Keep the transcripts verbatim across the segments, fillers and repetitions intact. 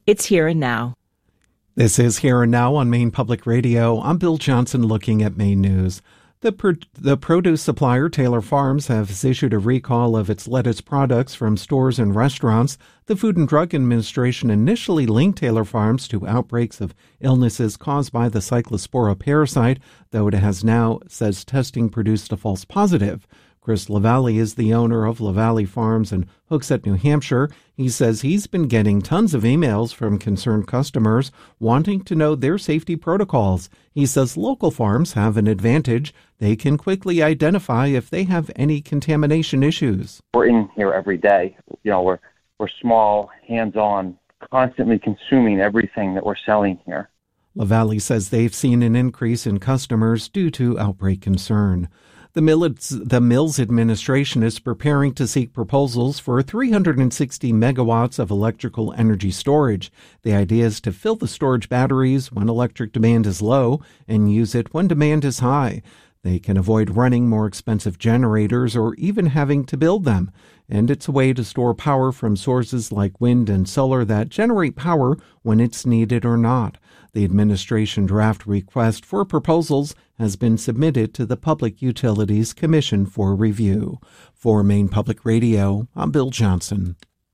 It's Here and Now. This is Here and Now on Maine Public Radio. I'm Bill Johnson looking at Maine News. The, pro- the produce supplier Taylor Farms has issued a recall of its lettuce products from stores and restaurants. The Food and Drug Administration initially linked Taylor Farms to outbreaks of illnesses caused by the Cyclospora parasite, though it has now says testing produced a false positive. Chris LaValle is the owner of LaValle Farms in Hooksett, New Hampshire. He says he's been getting tons of emails from concerned customers wanting to know their safety protocols. He says local farms have an advantage. They can quickly identify if they have any contamination issues. We're in here every day. You know, we're we're small, hands-on, constantly consuming everything that we're selling here. LaValle says they've seen an increase in customers due to outbreak concern. The Mills, the Mills administration is preparing to seek proposals for three hundred sixty megawatts of electrical energy storage. The idea is to fill the storage batteries when electric demand is low and use it when demand is high. They can avoid running more expensive generators or even having to build them. And it's a way to store power from sources like wind and solar that generate power when it's needed or not. The administration draft request for proposals has been submitted to the Public Utilities Commission for review. For Maine Public Radio, I'm Bill Johnson.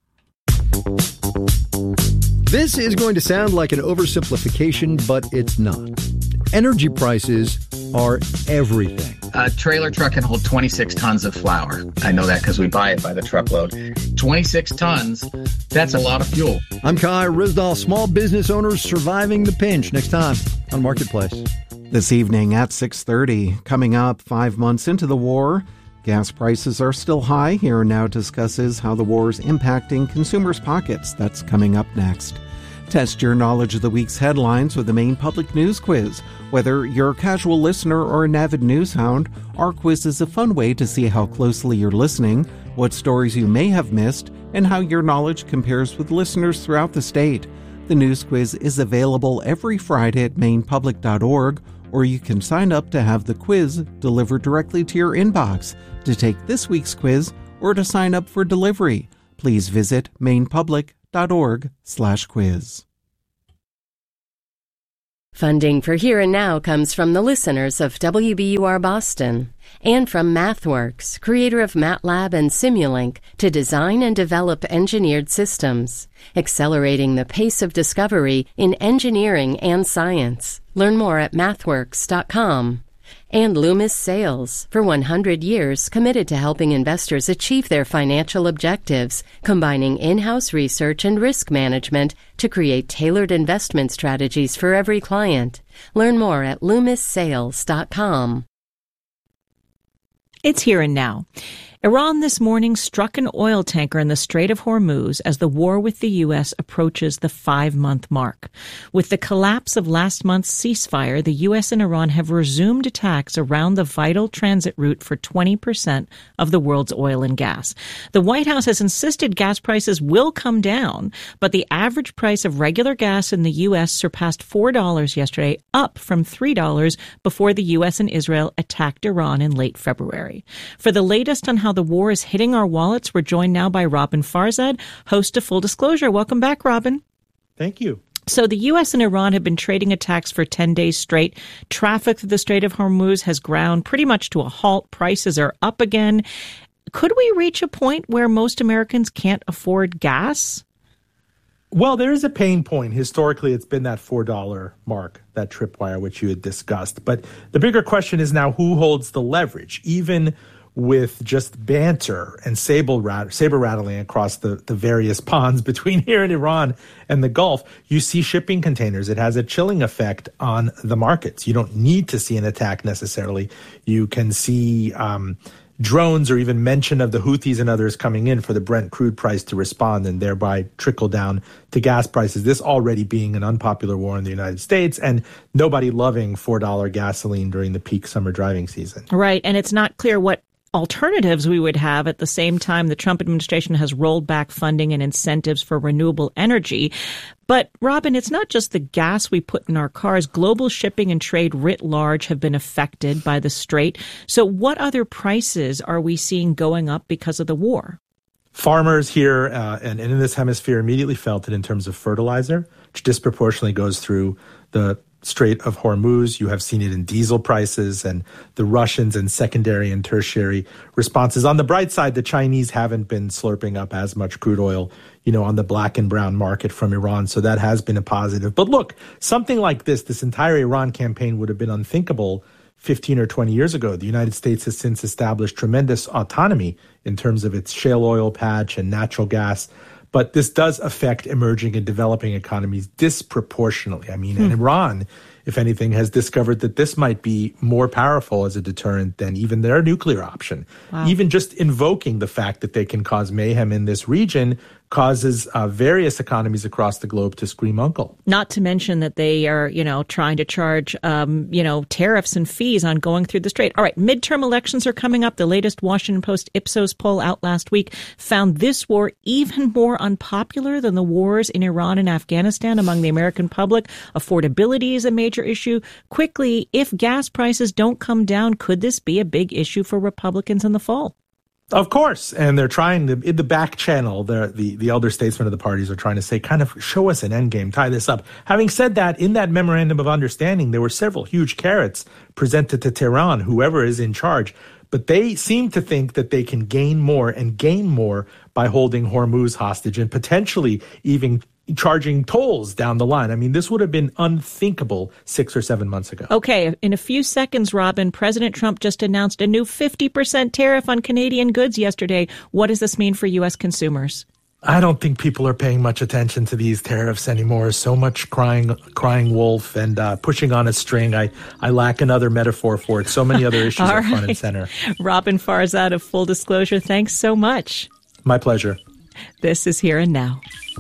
This is going to sound like an oversimplification, but it's not. Energy prices are everything. A trailer truck can hold twenty-six tons of flour. I know that because we buy it by the truckload. twenty-six tons, that's a lot of fuel. I'm Kai Risdahl, small business owners surviving the pinch. Next time on Marketplace. This evening at six thirty, coming up five months into the war, gas prices are still high. Here and Now discusses how the war is impacting consumers' pockets. That's coming up next. Test your knowledge of the week's headlines with the Maine Public News Quiz. Whether you're a casual listener or an avid news hound, our quiz is a fun way to see how closely you're listening, what stories you may have missed, and how your knowledge compares with listeners throughout the state. The news quiz is available every Friday at maine public dot org, or you can sign up to have the quiz delivered directly to your inbox. To take this week's quiz or to sign up for delivery, please visit maine public dot org slash quiz. Funding for Here and Now comes from the listeners of W B U R Boston and from MathWorks, creator of MATLAB and Simulink, to design and develop engineered systems, accelerating the pace of discovery in engineering and science. Learn more at mathworks dot com. And Loomis Sales, for one hundred years committed to helping investors achieve their financial objectives, combining in-house research and risk management to create tailored investment strategies for every client. Learn more at loomis sales dot com. It's Here and Now. Iran this morning struck an oil tanker in the Strait of Hormuz as the war with the U S approaches the five-month mark. With the collapse of last month's ceasefire, the U S and Iran have resumed attacks around the vital transit route for twenty percent of the world's oil and gas. The White House has insisted gas prices will come down, but the average price of regular gas in the U S surpassed four dollars yesterday, up from three dollars before the U S and Israel attacked Iran in late February. For the latest on how the war is hitting our wallets, we're joined now by Robin Farzad, host of Full Disclosure. Welcome back, Robin. Thank you. So the U S and Iran have been trading attacks for ten days straight. Traffic through the Strait of Hormuz has ground pretty much to a halt. Prices are up again. Could we reach a point where most Americans can't afford gas? Well, there is a pain point. Historically, it's been that four dollars mark, that tripwire, which you had discussed. But the bigger question is now who holds the leverage? Even with just banter and saber, rat- saber rattling across the, the various ponds between here and Iran and the Gulf, you see shipping containers. It has a chilling effect on the markets. You don't need to see an attack necessarily. You can see um, drones or even mention of the Houthis and others coming in for the Brent crude price to respond and thereby trickle down to gas prices. This already being an unpopular war in the United States and nobody loving four dollars gasoline during the peak summer driving season. Right. And it's not clear what alternatives we would have. At the same time, the Trump administration has rolled back funding and incentives for renewable energy. But, Robin, it's not just the gas we put in our cars. Global shipping and trade writ large have been affected by the strait. So what other prices are we seeing going up because of the war? Farmers here uh, and, and in this hemisphere immediately felt it in terms of fertilizer, which disproportionately goes through the Strait of Hormuz. You have seen it in diesel prices and the Russians and secondary and tertiary responses. On the bright side, the Chinese haven't been slurping up as much crude oil, you know, on the black and brown market from Iran. So that has been a positive. But look, something like this, this entire Iran campaign would have been unthinkable fifteen or twenty years ago. The United States has since established tremendous autonomy in terms of its shale oil patch and natural gas. But this does affect emerging and developing economies disproportionately. I mean, hmm. and Iran, if anything, has discovered that this might be more powerful as a deterrent than even their nuclear option. Wow. Even just invoking the fact that they can cause mayhem in this region causes uh, various economies across the globe to scream uncle. Not to mention that they are, you know, trying to charge, um, you know, tariffs and fees on going through the strait. All right, midterm elections are coming up. The latest Washington Post Ipsos poll out last week found this war even more unpopular than the wars in Iran and Afghanistan among the American public. Affordability is a major issue. Quickly, if gas prices don't come down, could this be a big issue for Republicans in the fall? Of course. And they're trying to, in the back channel, the, the, the elder statesmen of the parties are trying to say, kind of show us an end game, tie this up. Having said that, in that memorandum of understanding, there were several huge carrots presented to Tehran, whoever is in charge. But they seem to think that they can gain more and gain more by holding Hormuz hostage and potentially even charging tolls down the line. I mean, this would have been unthinkable six or seven months ago. Okay, in a few seconds, Robin, President Trump just announced a new fifty percent tariff on Canadian goods yesterday. What does this mean for U S consumers? I don't think people are paying much attention to these tariffs anymore. So much crying crying wolf and uh, pushing on a string. I, I lack another metaphor for it. So many other issues are right. front and center. Robin Farzad of Full Disclosure, thanks so much. My pleasure. This is Here and Now.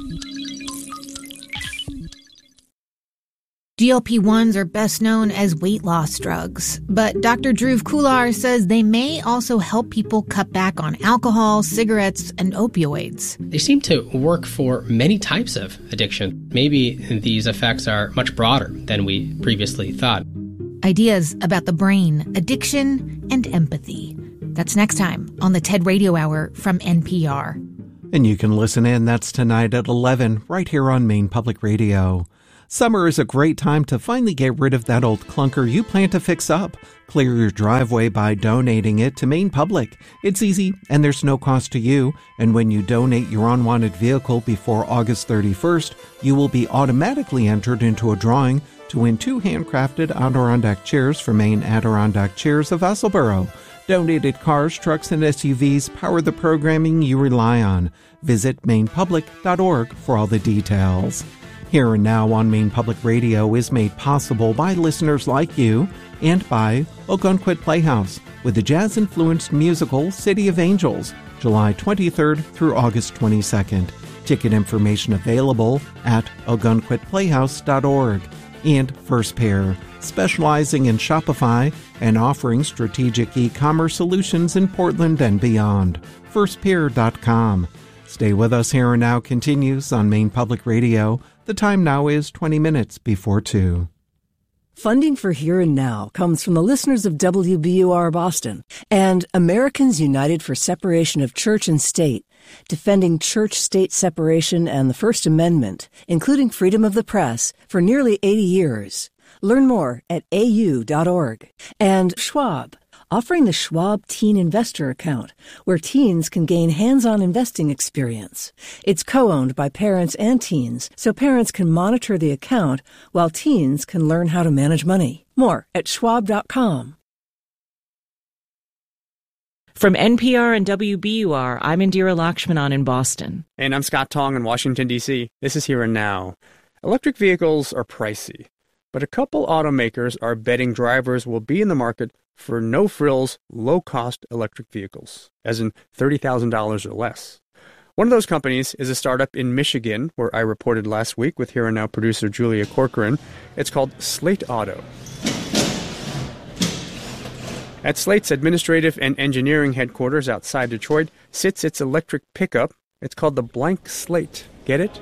G L P ones are best known as weight loss drugs, but Doctor Dhruv Kular says they may also help people cut back on alcohol, cigarettes, and opioids. They seem to work for many types of addiction. Maybe these effects are much broader than we previously thought. Ideas about the brain, addiction, and empathy. That's next time on the TED Radio Hour from N P R. And you can listen in. That's tonight at eleven, right here on Maine Public Radio. Summer is a great time to finally get rid of that old clunker you plan to fix up. Clear your driveway by donating it to Maine Public. It's easy and there's no cost to you. And when you donate your unwanted vehicle before August thirty-first, you will be automatically entered into a drawing to win two handcrafted Adirondack chairs from Maine Adirondack Chairs of Vassalboro. Donated cars, trucks, and S U Vs power the programming you rely on. Visit maine public dot org for all the details. Here and Now on Maine Public Radio is made possible by listeners like you and by Ogunquit Playhouse with the jazz-influenced musical City of Angels, July twenty-third through August twenty-second. Ticket information available at ogunquit playhouse dot org. And First Pair, specializing in Shopify and offering strategic e-commerce solutions in Portland and beyond. first pair dot com. Stay with us. Here and Now continues on Maine Public Radio. The time now is twenty minutes before two. Funding for Here and Now comes from the listeners of W B U R Boston and Americans United for Separation of Church and State, defending church-state separation and the First Amendment, including freedom of the press, for nearly eighty years. Learn more at a u dot org. And Schwab, offering the Schwab Teen Investor Account, where teens can gain hands-on investing experience. It's co-owned by parents and teens, so parents can monitor the account while teens can learn how to manage money. More at schwab dot com. From N P R and W B U R, I'm Indira Lakshmanan in Boston. And I'm Scott Tong in Washington, D C This is Here and Now. Electric vehicles are pricey, but a couple automakers are betting drivers will be in the market for no-frills, low-cost electric vehicles, as in thirty thousand dollars or less. One of those companies is a startup in Michigan, where I reported last week with Here and Now producer Julia Corcoran. It's called Slate Auto. At Slate's administrative and engineering headquarters outside Detroit sits its electric pickup. It's called the Blank Slate. Get it?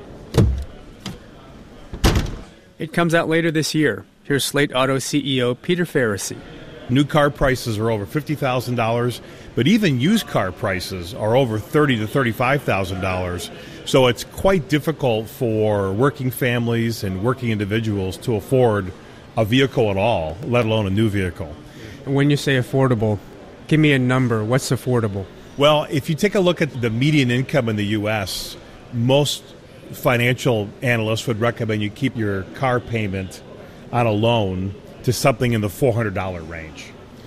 It comes out later this year. Here's Slate Auto C E O Peter Faricy. New car prices are over fifty thousand dollars, but even used car prices are over thirty thousand to thirty-five thousand dollars. So it's quite difficult for working families and working individuals to afford a vehicle at all, let alone a new vehicle. When you say affordable, give me a number. What's affordable? Well, if you take a look at the median income in the U S, most financial analysts would recommend you keep your car payment on a loan to something in the four hundred dollars range.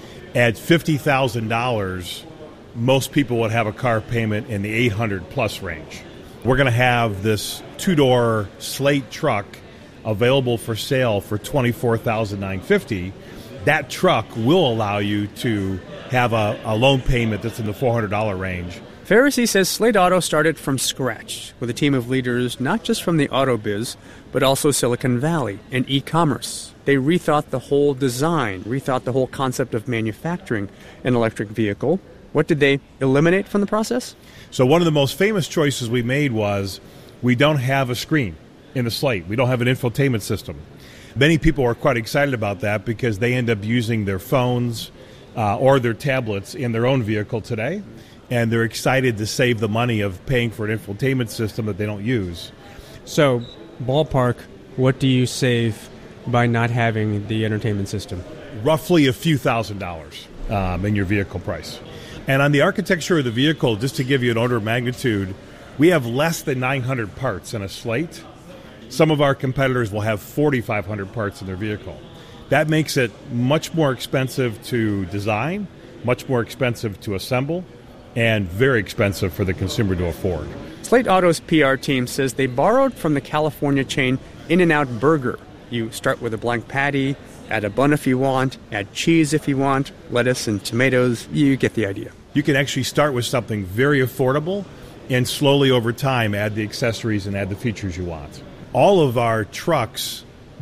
At fifty thousand dollars, most people would have a car payment in the eight hundred plus range. We're going to have this two-door Slate truck available for sale for twenty-four thousand nine hundred fifty dollars. That truck will allow you to have a, a loan payment that's in the four hundred dollars range. Pharisee says Slate Auto started from scratch with a team of leaders not just from the auto biz, but also Silicon Valley and e-commerce. They rethought the whole design, rethought the whole concept of manufacturing an electric vehicle. What did they eliminate from the process? So one of the most famous choices we made was we don't have a screen in the Slate. We don't have an infotainment system. Many people are quite excited about that because they end up using their phones uh, or their tablets in their own vehicle today, and they're excited to save the money of paying for an infotainment system that they don't use. So, ballpark, what do you save by not having the entertainment system? Roughly a few thousand dollars um, in your vehicle price. And on the architecture of the vehicle, just to give you an order of magnitude, we have less than nine hundred parts in a Slate. Some of our competitors will have forty-five hundred parts in their vehicle. That makes it much more expensive to design, much more expensive to assemble, and very expensive for the consumer to afford. Slate Auto's P R team says they borrowed from the California chain In-N-Out Burger. You start with a blank patty, add a bun if you want, add cheese if you want, lettuce and tomatoes. You get the idea. You can actually start with something very affordable and slowly over time add the accessories and add the features you want. All of our trucks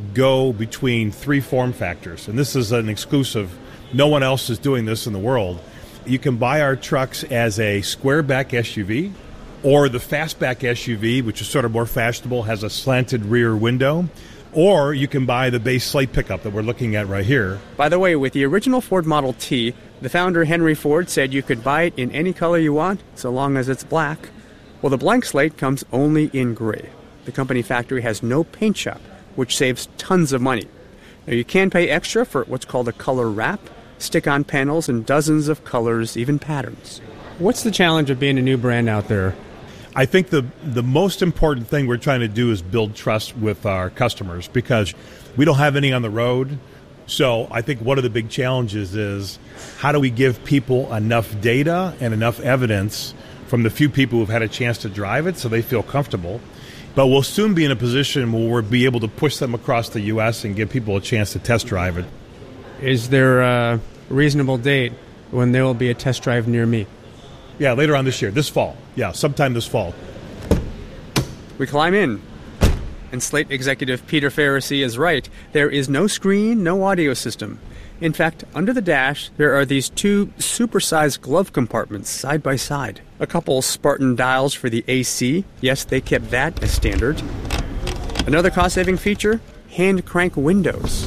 go between three form factors, and this is an exclusive. No one else is doing this in the world. You can buy our trucks as a square-back S U V or the fastback S U V, which is sort of more fashionable, has a slanted rear window, or you can buy the base Slate pickup that we're looking at right here. By the way, with the original Ford Model T, the founder Henry Ford said you could buy it in any color you want, so long as it's black. Well, the blank Slate comes only in gray. The company factory has no paint shop, which saves tons of money. Now, you can pay extra for what's called a color wrap, stick-on panels in dozens of colors, even patterns. What's the challenge of being a new brand out there? I think the the most important thing we're trying to do is build trust with our customers because we don't have any on the road. So I think one of the big challenges is how do we give people enough data and enough evidence from the few people who've had a chance to drive it so they feel comfortable. But we'll soon be in a position where we'll be able to push them across the U S and give people a chance to test drive it. Is there a reasonable date when there will be a test drive near me? Yeah, later on this year, this fall. Yeah, sometime this fall. We climb in. And Slate executive Peter Pharisee is right. There is no screen, no audio system. In fact, under the dash, there are these two supersized glove compartments side by side. A couple Spartan dials for the A C. Yes, they kept that as standard. Another cost-saving feature, hand crank windows.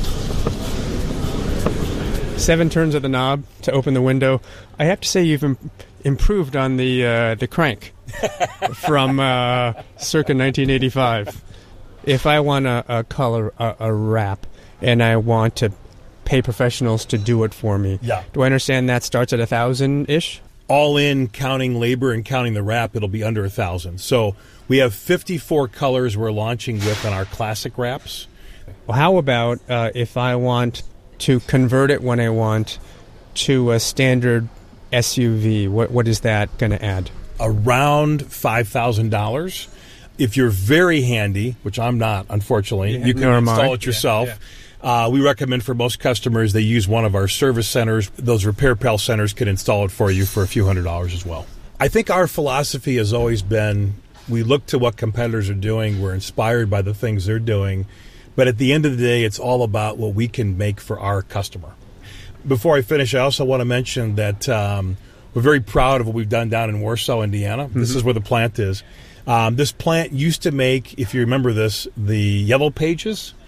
Seven turns of the knob to open the window. I have to say you've im- improved on the uh, the crank from uh, circa nineteen eighty-five. If I want a, a color, a, a wrap, and I want to pay professionals to do it for me, yeah. Do I understand that starts at a thousand-ish? All in, counting labor and counting the wrap, it'll be under a thousand. So we have fifty-four colors we're launching with on our classic wraps. Well, how about uh, if I want to convert it when I want to a standard S U V? What what is that going to add? Around five thousand dollars. If you're very handy, which I'm not, unfortunately, yeah, you can install it yourself. Yeah, yeah. Uh, we recommend for most customers they use one of our service centers. Those Repair Pal centers can install it for you for a few hundred dollars as well. I think our philosophy has always been we look to what competitors are doing. We're inspired by the things they're doing. But at the end of the day, it's all about what we can make for our customer. Before I finish, I also want to mention that um, we're very proud of what we've done down in Warsaw, Indiana. Mm-hmm. This is where the plant is. Um, this plant used to make, if you remember this, the Yellow Pages,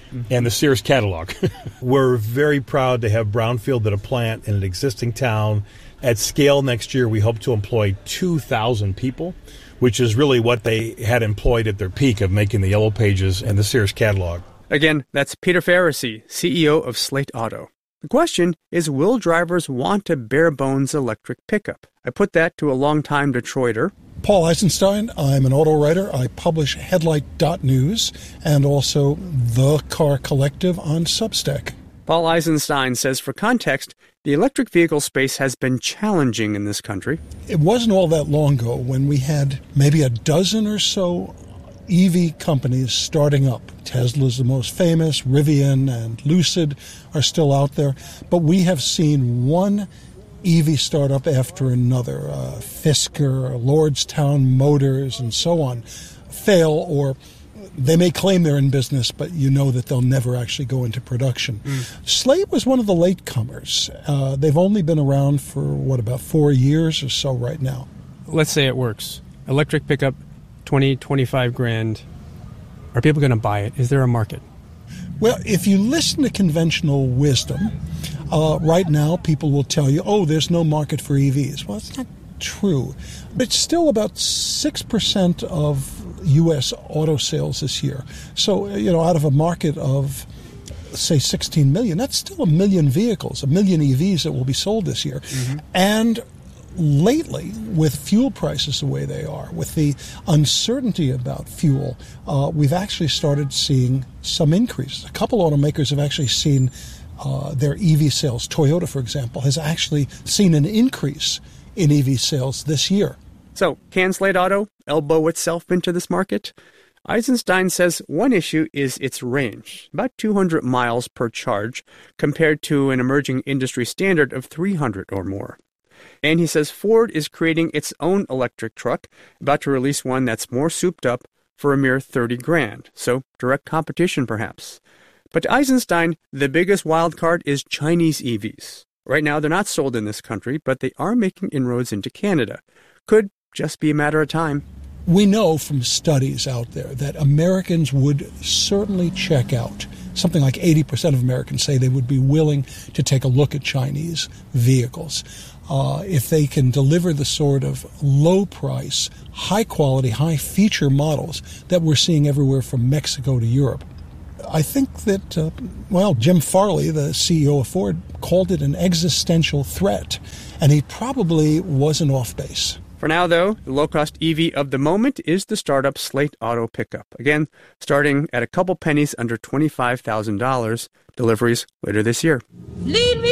and the Sears catalog. We're very proud to have brownfield at a plant in an existing town. At scale next year, we hope to employ two thousand people, which is really what they had employed at their peak of making the Yellow Pages and the Sears catalog. Again, that's Peter Faricy, C E O of Slate Auto. The question is, will drivers want a bare-bones electric pickup? I put that to a longtime Detroiter. Paul Eisenstein. I'm an auto writer. I publish Headlight dot news and also The Car Collective on Substack. Paul Eisenstein says, for context, the electric vehicle space has been challenging in this country. It wasn't all that long ago when we had maybe a dozen or so E V companies starting up. Tesla's the most famous, Rivian and Lucid are still out there. But we have seen one E V startup after another, uh, Fisker, Lordstown Motors, and so on, fail, or they may claim they're in business, but you know that they'll never actually go into production. Mm. Slate was one of the latecomers. Uh, they've only been around for, what, about four years or so right now. Let's say it works. Electric pickup, twenty, twenty-five grand. Are people going to buy it? Is there a market? Well, if you listen to conventional wisdom, uh, right now people will tell you, oh, there's no market for E Vs. Well, it's not true. It's still about six percent of U S auto sales this year. So, you know, out of a market of, say, sixteen million, that's still a million vehicles, a million E Vs that will be sold this year. Mm-hmm. And lately, with fuel prices the way they are, with the uncertainty about fuel, uh, we've actually started seeing some increases. A couple automakers have actually seen uh, their E V sales. Toyota, for example, has actually seen an increase in E V sales this year. So, can Slate Auto elbow itself into this market? Eisenstein says one issue is its range, about two hundred miles per charge, compared to an emerging industry standard of three hundred or more. And he says Ford is creating its own electric truck, about to release one that's more souped up for a mere thirty grand. So, direct competition perhaps. But to Eisenstein, the biggest wild card is Chinese E Vs. Right now, they're not sold in this country, but they are making inroads into Canada. Could just be a matter of time. We know from studies out there that Americans would certainly check out. Something like eighty percent of Americans say they would be willing to take a look at Chinese vehicles uh, if they can deliver the sort of low-price, high-quality, high-feature models that we're seeing everywhere from Mexico to Europe. I think that, uh, well, Jim Farley, the C E O of Ford, called it an existential threat, and he probably wasn't off base. For now, though, the low-cost E V of the moment is the startup Slate Auto Pickup. Again, starting at a couple pennies under twenty-five thousand dollars. Deliveries later this year. Lead me